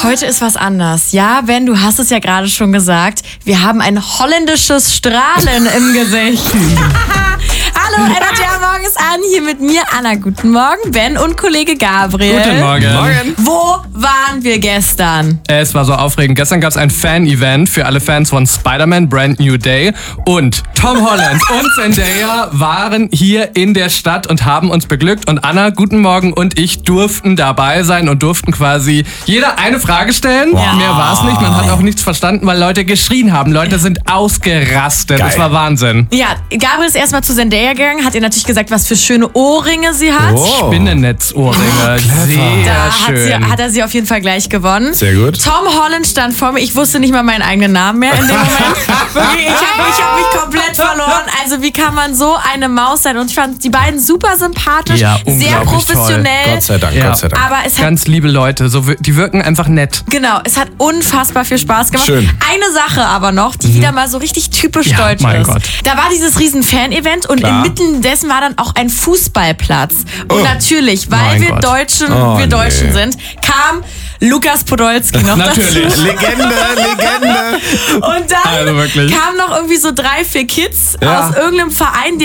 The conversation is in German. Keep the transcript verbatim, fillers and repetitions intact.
Heute ist was anders. Ja, Ben, du hast es ja gerade schon gesagt. Wir haben ein holländisches Strahlen im Gesicht. Hallo, Energy Morgen ist an. Hier mit mir, Anna. Guten Morgen, Ben und Kollege Gabriel. Guten Morgen. Morgen. Wo waren wir gestern? Es war so aufregend. Gestern gab es ein Fan-Event für alle Fans von Spider-Man Brand New Day. Und Tom Holland und Zendaya waren hier in der Stadt und haben uns beglückt. Und Anna, guten Morgen, und ich durften dabei sein und durften quasi jeder eine Frage stellen. Wow. Mehr war es nicht. Man hat auch nichts verstanden, weil Leute geschrien haben. Leute sind ausgerastet. Geil. Das war Wahnsinn. Ja, Gabriel ist erstmal zu Zendaya gegangen, hat ihr natürlich gesagt, was für schöne Ohrringe sie hat. Oh. Spinnennetzohrringe. Sehr Da hat, sie, schön. hat er sie auf jeden Fall gleich gewonnen. Sehr gut. Tom Holland stand vor mir. Ich wusste nicht mal meinen eigenen Namen mehr in dem Moment. Wirklich, ich habe ich hab mich komplett verloren. Also wie kann man so eine Maus sein? Und ich fand die beiden super sympathisch, Ja, sehr unglaublich professionell. Gott sei Dank, Ja. Gott sei Dank. Aber es hat, Ganz liebe Leute. So, wir- die wirken einfach nett. genau, es hat unfassbar viel Spaß gemacht. Schön. Eine Sache aber noch, die wieder mal so richtig typisch Ja, deutsch mein ist. Gott. Da war dieses riesen Fan-Event und Klar. inmitten dessen war dann auch ein Fußballplatz. Und Oh. natürlich, weil Mein wir Gott. Deutschen, Oh, wir Deutschen nee. sind, kam Lukas Podolski noch Natürlich. dazu. Legende, Legende. Und dann Also wirklich. kamen noch irgendwie so drei, vier Kids Ja. aus irgendeinem Verein,